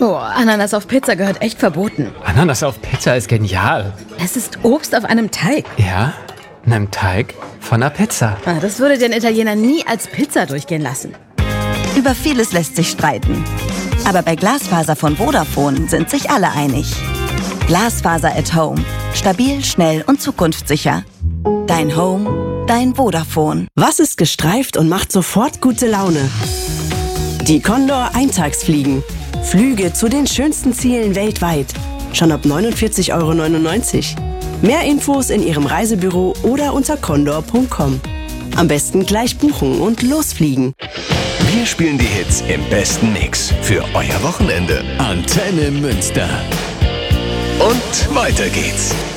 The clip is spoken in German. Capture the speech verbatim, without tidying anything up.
Oh, Ananas auf Pizza gehört echt verboten. Ananas auf Pizza ist genial. Es ist Obst auf einem Teig. Ja, einem Teig von einer Pizza. Ah, das würde den Italiener nie als Pizza durchgehen lassen. Über vieles lässt sich streiten. Aber bei Glasfaser von Vodafone sind sich alle einig. Glasfaser at Home. Stabil, schnell und zukunftssicher. Dein Home, dein Vodafone. Was ist gestreift und macht sofort gute Laune? Die Condor Eintagsfliegen. Flüge zu den schönsten Zielen weltweit. Schon ab neunundvierzig Euro neunundneunzig. Mehr Infos in Ihrem Reisebüro oder unter condor punkt com. Am besten gleich buchen und losfliegen. Wir spielen die Hits im besten Mix für euer Wochenende. Antenne Münster. Und weiter geht's.